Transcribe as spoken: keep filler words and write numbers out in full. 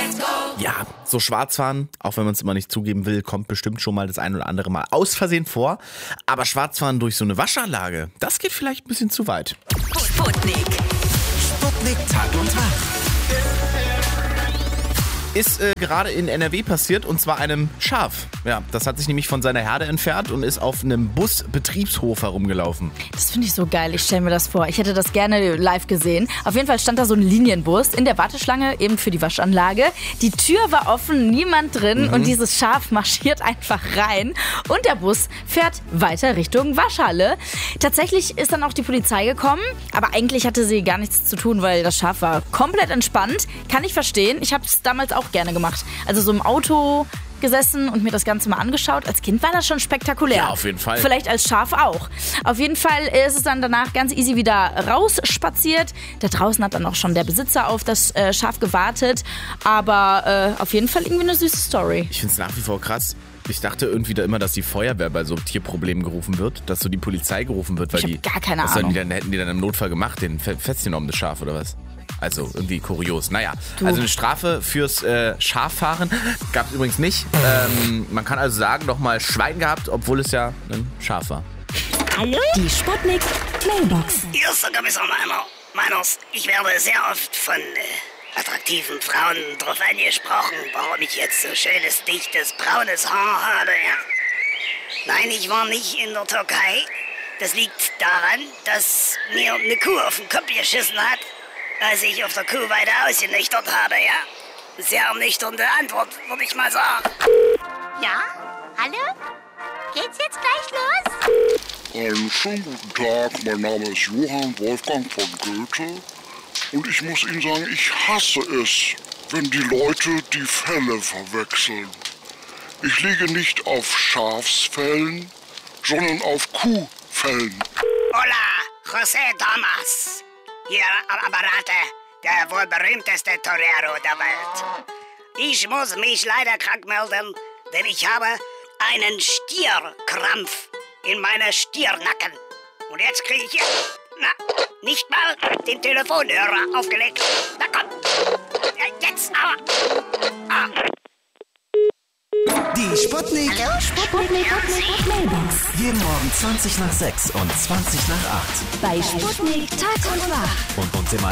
Ja, so Schwarzfahren, auch wenn man es immer nicht zugeben will, kommt bestimmt schon mal das ein oder andere Mal aus Versehen vor. Aber Schwarzfahren durch so eine Waschanlage, das geht vielleicht ein bisschen zu weit. Sputnik. Sputnik Tag und Tag. Ist äh, gerade in N R W passiert, und zwar einem Schaf. Ja, das hat sich nämlich von seiner Herde entfernt und ist auf einem Busbetriebshof herumgelaufen. Das finde ich so geil, ich stelle mir das vor. Ich hätte das gerne live gesehen. Auf jeden Fall stand da so ein Linienbus in der Warteschlange, eben für die Waschanlage. Die Tür war offen, niemand drin mhm. und dieses Schaf marschiert einfach rein. Und der Bus fährt weiter Richtung Waschhalle. Tatsächlich ist dann auch die Polizei gekommen, aber eigentlich hatte sie gar nichts zu tun, weil das Schaf war komplett entspannt. Kann ich verstehen. Ich habe es damals auch gerne gemacht. Also so im Auto gesessen und mir das Ganze mal angeschaut. Als Kind war das schon spektakulär. Ja, auf jeden Fall. Vielleicht als Schaf auch. Auf jeden Fall ist es dann danach ganz easy wieder rausspaziert. Da draußen hat dann auch schon der Besitzer auf das äh, Schaf gewartet. Aber äh, auf jeden Fall irgendwie eine süße Story. Ich finde es nach wie vor krass. Ich dachte irgendwie da immer, dass die Feuerwehr bei so Tierproblemen gerufen wird, dass so die Polizei gerufen wird, weil ich die. hab gar keine was Ahnung. Die dann, hätten die dann im Notfall gemacht, den festgenommen, das Schaf oder was? Also irgendwie kurios. Naja, du. also eine Strafe fürs äh, Schaffahren gab es übrigens nicht. Ähm, man kann also sagen, noch mal Schwein gehabt, obwohl es ja ein Schaf war. Hallo? Die Sputnik Mailbox. Erster Kommissar meiner, Meiners, ich werde sehr oft von äh, attraktiven Frauen drauf angesprochen, warum ich jetzt so schönes, dichtes, braunes Haar habe, ja? Nein, ich war nicht in der Türkei. Das liegt daran, dass mir eine Kuh auf den Kopf geschissen hat, als ich auf der Kuhweide ausgenüchtert habe, ja? Sehr ernüchternde Antwort, würde ich mal sagen. Ja? Hallo? Geht's jetzt gleich los? Einen schönen guten Tag, mein Name ist Johann Wolfgang von Goethe und ich muss Ihnen sagen, ich hasse es, wenn die Leute die Felle verwechseln. Ich liege nicht auf Schafsfällen, sondern auf Kuhfällen. Hola, José Thomas. Hier am Apparate, der wohl berühmteste Torero der Welt. Ich muss mich leider krank melden, denn ich habe einen Stierkrampf in meiner Stirnacken. Und jetzt kriege ich hier, na, nicht mal den Telefonhörer aufgelegt. Na komm, ja, jetzt aber. Ah. Die Sputnik. Hallo? Sputnik. Sputnik. Mailbox. Jeden Morgen zwanzig nach sechs und zwanzig nach acht. Bei Sputnik Tag und Wach. Und uns immer